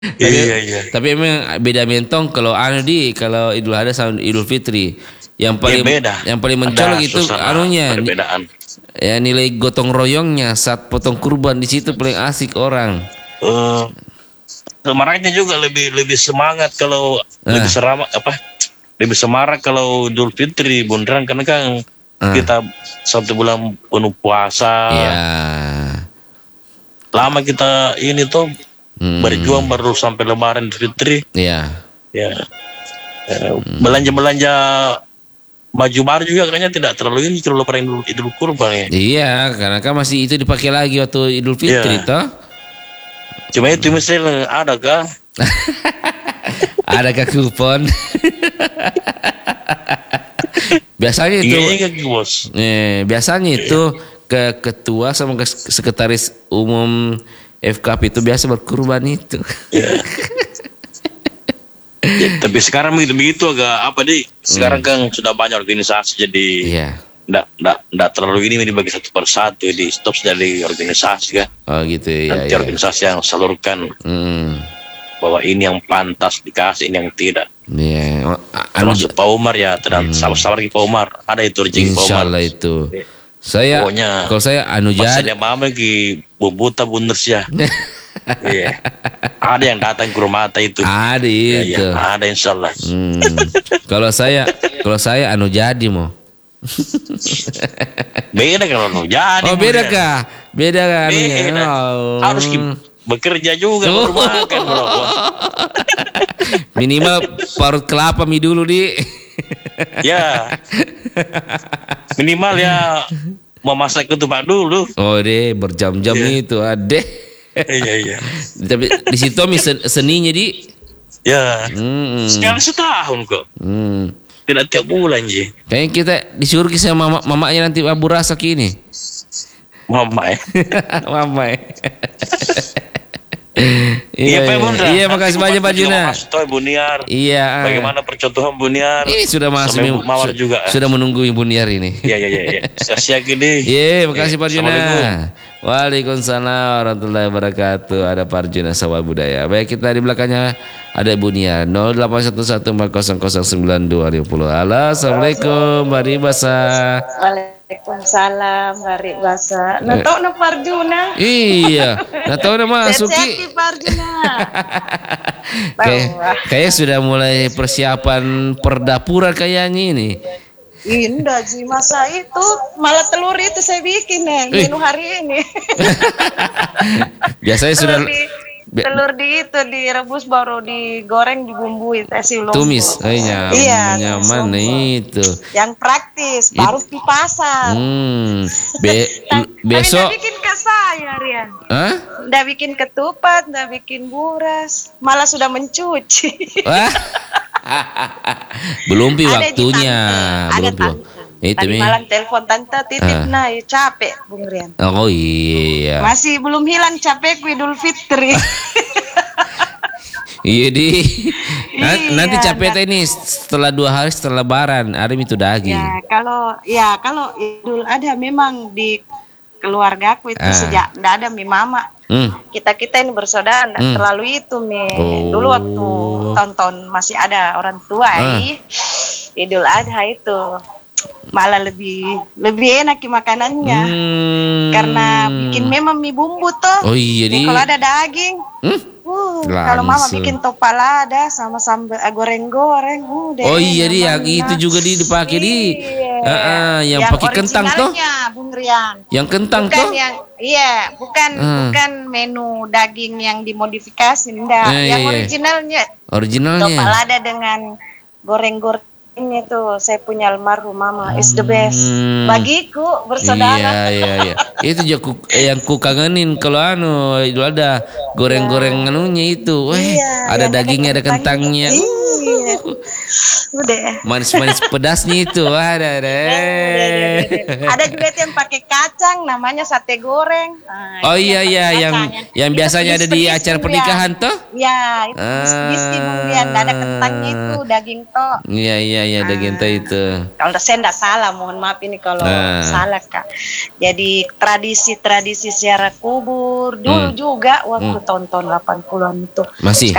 Tapi Iya, iya. tapi emang beda mentong kalau kalau Idul Adha sama Idul Fitri. Iya beda. Yang paling mencolok Ada itu suasana perbedaan. ya nilai gotong royongnya saat potong kurban di situ paling asik orang. Eh, Semaraknya juga lebih lebih semangat kalau Nah, lebih lebih semarak kalau Idul Fitri Bundaran karena kan ah, kita 1 bulan penuh puasa. iya. Lama kita ini tuh Hmm, berjuang baru sampai Lebaran Idul Fitri. iya. Ya, belanja-belanja baju baru juga kayaknya tidak terlalu ini kalau lebaran Idul Kurban ya. Iya, karena kan masih itu dipakai lagi waktu Idul Fitri Iya. toh. Cuma itu misalnya ada kah? Adakah kupon? Biasanya itu Iya bos. biasanya itu ke ketua sama ke sekretaris umum FKP itu biasa berkurban itu. Ya. Ya, tapi sekarang begitu agak apa deh? Sekarang kan sudah banyak organisasi jadi Iya. ndak terlalu ini dibagi satu persatu jadi stop dari organisasi kan. Oh gitu ya. Nanti organisasi yang salurkan Hmm. bahwa ini yang pantas dikasih ini yang tidak. Iya. Termasuk Pak Umar ya, sama-sama lagi Pak Umar. Ada itu rezeki Pak Insya Umar. Allah itu. Saya Pokoknya kalau saya masa jadi dia mama lagi bubuta bunders ya. Iya. Ada yang datang ke rumah itu. ada Ya, itu. ya, ada insya Allah. Hmm. Kalau saya jadi mau. Beda kalau lu jadi. Oh beda mulia. kah? Beda kan? Beda. Oh. Harus bekerja juga baru makan bro. Minimal parut kelapa mie dulu di. Ya. Minimal ya memasak ketupat dulu. Oh deh berjam-jam Iya. itu adeh. Iya iya. Tapi di situ seninya di. Ya. Hmm. Sekali setahun kok. Hmm. Tidak tiap bulan ji. Kayaknya kita disuruh sama mamanya nanti Abu Rasak ini. Mama ya. Mama. Iya Pak Bunda. Iya makasih banyak Pak Juna. Mas Toy Buniar. Iya. Bagaimana percontohan Buniar? Ini sudah masuk Sampai Mawar juga. sudah menunggu Ibu Niar ini. Iya iya iya. Iya. Siap gini. Iya, makasih Pak Juna. Assalamualaikum. Waalaikumsalam warahmatullahi wabarakatuh. Ada Pak Juna Sawal Budaya. Baik, kita di belakangnya ada Ibu Nia 0811400920. Halo, assalamualaikum Mbak Ribasa. Waalaikumsalam Mbak Basa. Natok na Parjuna. Iya, nggak tahu udah masuk Seti Parjuna. Kayak sudah mulai persiapan perdapuran kayaknya ini. Indah Ji, masa itu malah telur itu saya bikin menu hari ini. Biasanya sudah telur di itu direbus baru digoreng dibumbui kasih lombok. tumis. Iya, Nyaman itu. yang praktis baru di pasar. Besok. Tapi bikin ke saya Rian. Hah? Nggak bikin ketupat, nggak bikin buras, malah sudah mencuci. Wah. Belum pi Ada waktunya. Ada Belum pi. tante. Itu Tadi mi. malam telepon tante titip capek Bung Rian. Oh iya. Masih belum hilang capekku Idul Fitri. Iya di. Iya, Nanti capek ini setelah 2 hari setelah Lebaran, ada itu daging. Kalau Idul Adha memang di keluargaku itu sejak ndak ada mie mama. Kita ini bersaudara ndak terlalu itu dulu waktu tahun-tahun masih ada orang tua Idul Adha itu malah lebih enak makanannya karena bikin memang mie bumbu toh. Oh iya di. Kalau ada daging kalau mama bikin topalada sama sambal goreng-goreng oh iya di yang itu juga dipakai di yang pakai kentang toh Bung Rian. Yang kentang bukan toh bukan menu daging yang dimodifikasi enggak yang originalnya topalada dengan goreng-goreng ini tuh saya punya almarhum mama is the best bagiku bersaudara. Iya. Itu juga yang ku kangenin kalau itu ada goreng-goreng anunya itu. Ada dagingnya, ada kentangnya. Udah. Manis-manis pedasnya itu ada deh. Ada juga itu yang pakai kacang namanya sate goreng. Oh iya yang biasanya ada di acara pernikahan toh? Ya, itu bisnis kemudian ada kentangnya itu daging toh. Iya daging toh itu. Kalau saya enggak salah, mohon maaf ini kalau salah Kak. Jadi tradisi-tradisi ziarah kubur dulu juga waktu tahun-tahun 80-an itu. Masih.